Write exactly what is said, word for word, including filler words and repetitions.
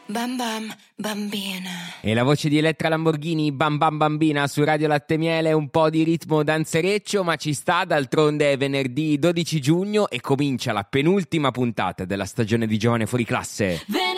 Bam bam bambina. E la voce di Elettra Lamborghini, Bam Bam Bambina, su Radio Latte Miele, un po' di ritmo danzereccio, ma ci sta. D'altronde è venerdì dodici giugno e comincia la penultima puntata della stagione di Giovane Fuori Classe.